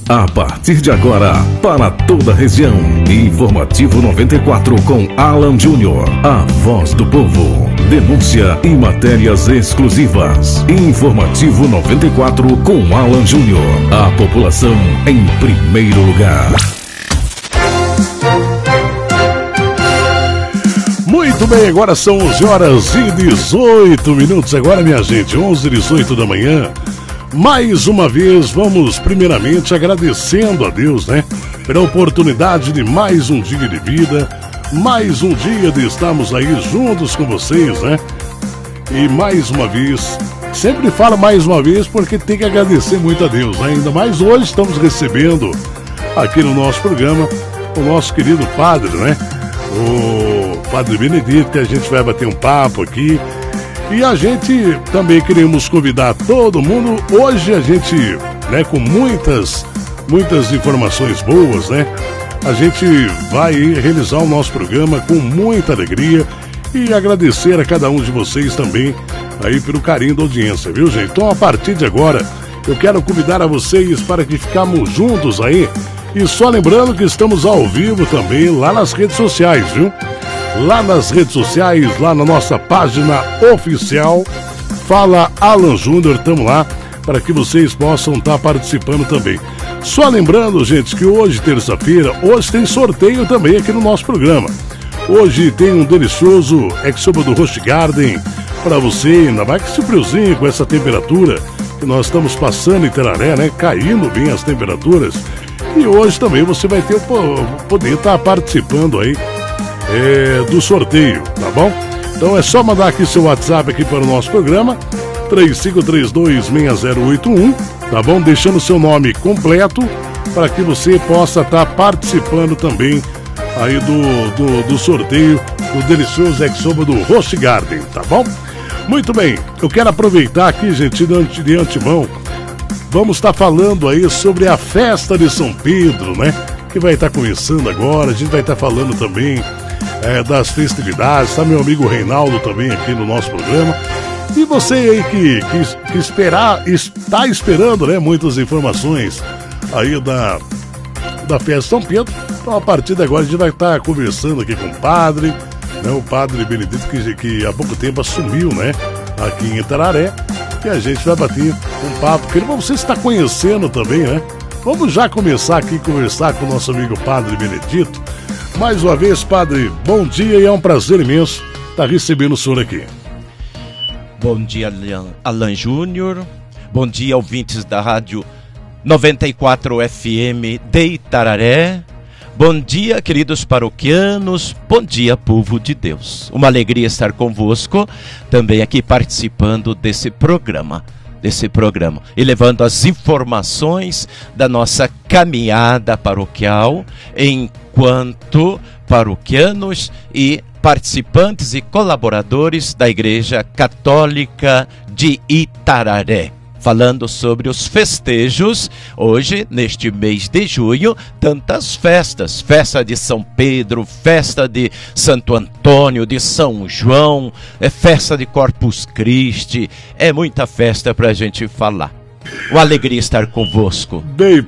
A partir de agora, para toda a região, Informativo 94 com Alan Júnior, a voz do povo. Denúncia e matérias exclusivas. Informativo 94 com Alan Júnior, a população em primeiro lugar. Muito bem, agora são 11h18. Agora, minha gente, 11h18 da manhã. Mais uma vez, vamos primeiramente agradecendo a Deus, né? Pela oportunidade de mais um dia de vida, mais um dia de estarmos aí juntos com vocês, né? E mais uma vez, sempre falo mais uma vez porque tem que agradecer muito a Deus, né? Ainda mais hoje estamos recebendo aqui no nosso programa o nosso querido padre, né? O Padre Benedito, que a gente vai bater um papo aqui. E a gente também queremos convidar todo mundo. Hoje a gente, né, com muitas informações boas, né? A gente vai realizar o nosso programa com muita alegria e agradecer a cada um de vocês também aí pelo carinho da audiência, viu, gente? Então, a partir de agora, eu quero convidar a vocês para que ficamos juntos aí. E só lembrando que estamos ao vivo também lá nas redes sociais, viu? Lá nas redes sociais, lá na nossa página oficial, Fala Alan Júnior, estamos lá para que vocês possam estar participando também. Só lembrando, gente, que hoje, terça-feira, hoje tem sorteio também aqui no nosso programa. Hoje tem um delicioso Exoba do Roast Garden para você, ainda mais que esse friozinho com essa temperatura que nós estamos passando em Tararé, né? Caindo bem as temperaturas. E hoje também você vai ter poder estar participando aí do sorteio, tá bom? Então é só mandar aqui seu WhatsApp aqui para o nosso programa 35326081, tá bom? Deixando seu nome completo para que você possa estar participando também aí do sorteio do delicioso Exoba do Roast Garden, tá bom? Muito bem, eu quero aproveitar aqui, gente, de antemão, vamos estar falando aí sobre a festa de São Pedro, né? Que vai estar começando agora, a gente vai estar falando também das festividades, tá meu amigo Reinaldo também aqui no nosso programa. E você aí que está esperando, né, muitas informações aí da festa de São Pedro. Então, a partir de agora a gente vai estar conversando aqui com o padre, né, o Padre Benedito, que há pouco tempo assumiu, né, aqui em Itararé, e a gente vai bater um papo, que você está conhecendo também, né? Vamos já começar aqui a conversar com o nosso amigo Padre Benedito. Mais uma vez, padre, bom dia e é um prazer imenso estar recebendo o senhor aqui. Bom dia, Alan Júnior. Bom dia, ouvintes da Rádio 94 FM de Itararé. Bom dia, queridos paroquianos. Bom dia, povo de Deus. Uma alegria estar convosco, também aqui participando desse programa e levando as informações da nossa caminhada paroquial enquanto paroquianos e participantes e colaboradores da Igreja Católica de Itararé. Falando sobre os festejos, hoje, neste mês de junho, tantas festas. Festa de São Pedro, festa de Santo Antônio, de São João, festa de Corpus Christi. É muita festa para a gente falar. Uma alegria estar convosco. Bem,